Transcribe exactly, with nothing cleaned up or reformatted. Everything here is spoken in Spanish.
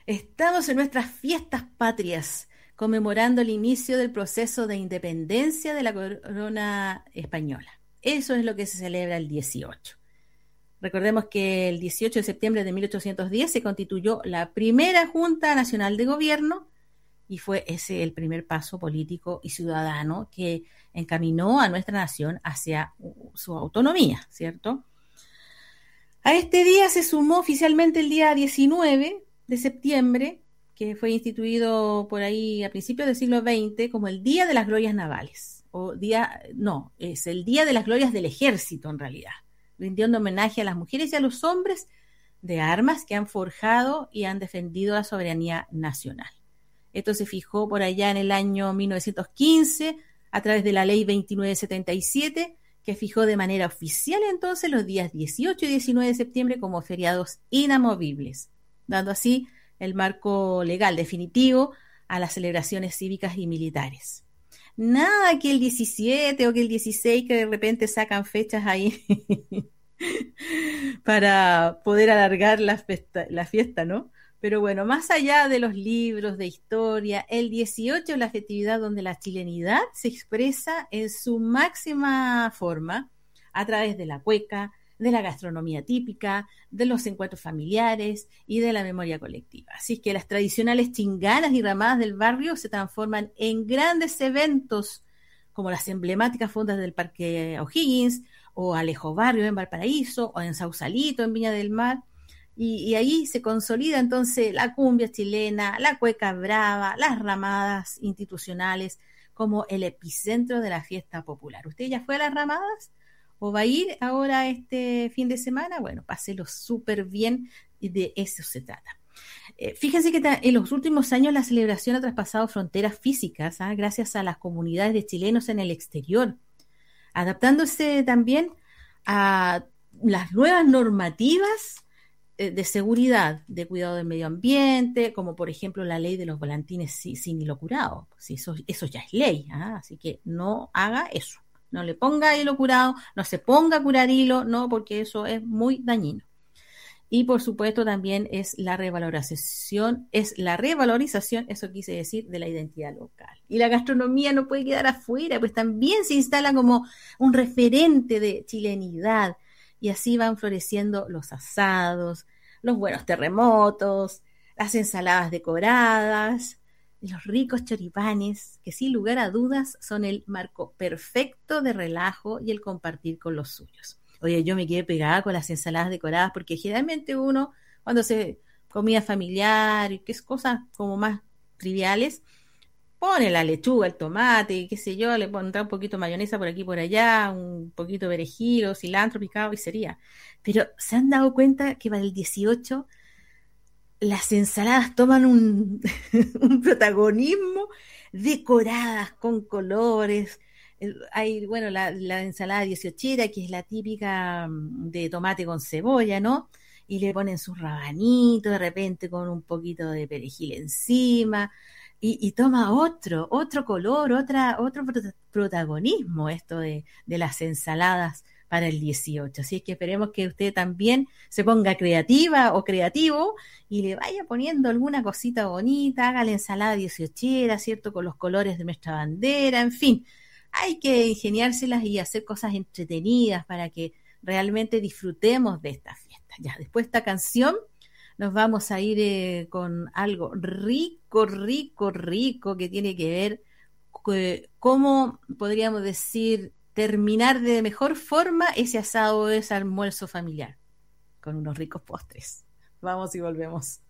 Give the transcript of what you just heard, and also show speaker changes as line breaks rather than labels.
Estamos en nuestras fiestas patrias, conmemorando el inicio del proceso de independencia de la corona española. Eso es lo que se celebra el dieciocho. Recordemos que el dieciocho de septiembre de mil ochocientos diez se constituyó la primera Junta Nacional de Gobierno y fue ese el primer paso político y ciudadano que encaminó a nuestra nación hacia su autonomía, ¿cierto? A este día se sumó oficialmente el día diecinueve de septiembre, que fue instituido por ahí a principios del siglo veinte como el Día de las Glorias Navales, o día, no, es el Día de las Glorias del Ejército en realidad, rindiendo homenaje a las mujeres y a los hombres de armas que han forjado y han defendido la soberanía nacional. Esto se fijó por allá en el año mil novecientos quince a través de la ley veintinueve setenta y siete, que fijó de manera oficial entonces los días dieciocho y diecinueve de septiembre como feriados inamovibles, dando así el marco legal definitivo a las celebraciones cívicas y militares. Nada que el diecisiete o que el dieciséis, que de repente sacan fechas ahí para poder alargar la fiesta, la fiesta, ¿no? Pero bueno, más allá de los libros de historia, el dieciocho es la festividad donde la chilenidad se expresa en su máxima forma a través de la cueca, de la gastronomía típica, de los encuentros familiares y de la memoria colectiva. Así que las tradicionales chinganas y ramadas del barrio se transforman en grandes eventos como las emblemáticas fondas del Parque O'Higgins o Alejo Barrio en Valparaíso o en Sausalito en Viña del Mar. Y, y ahí se consolida entonces la cumbia chilena, la cueca brava, las ramadas institucionales como el epicentro de la fiesta popular. ¿Usted ya fue a las ramadas? ¿O va a ir ahora este fin de semana? Bueno, páselo súper bien y de eso se trata. Eh, fíjense que ta- en los últimos años la celebración ha traspasado fronteras físicas, ¿ah? Gracias a las comunidades de chilenos en el exterior, adaptándose también a las nuevas normativas de seguridad, de cuidado del medio ambiente, como por ejemplo la ley de los volantines sin hilo curado. Pues eso, eso ya es ley, ¿eh? Así que no haga eso. No le ponga hilo curado, no se ponga a curar hilo, no, porque eso es muy dañino. Y por supuesto también es la revalorización, es la revalorización, eso quise decir, de la identidad local. Y la gastronomía no puede quedar afuera, pues también se instala como un referente de chilenidad. Y así van floreciendo los asados, los buenos terremotos, las ensaladas decoradas, los ricos choripanes, que sin lugar a dudas son el marco perfecto de relajo y el compartir con los suyos. Oye, yo me quedé pegada con las ensaladas decoradas porque generalmente uno, cuando se comía familiar y que es cosas como más triviales, pone la lechuga, el tomate, qué sé yo, le pondrá un poquito de mayonesa por aquí y por allá, un poquito de perejil o cilantro picado y sería. Pero ¿se han dado cuenta que para el dieciocho las ensaladas toman un, un protagonismo decoradas con colores? Hay, bueno, la, la ensalada dieciochera, que es la típica de tomate con cebolla, ¿no? Y le ponen sus rabanitos de repente con un poquito de perejil encima. Y, y toma otro, otro color, otra, otro protagonismo esto de, de las ensaladas para el dieciocho. Así es que esperemos que usted también se ponga creativa o creativo y le vaya poniendo alguna cosita bonita, haga la ensalada dieciochera, ¿cierto? Con los colores de nuestra bandera, en fin. Hay que ingeniárselas y hacer cosas entretenidas para que realmente disfrutemos de esta fiesta. Ya, después de esta canción nos vamos a ir eh, con algo rico, rico, rico que tiene que ver con cómo podríamos decir terminar de mejor forma ese asado o ese almuerzo familiar con unos ricos postres. Vamos y volvemos.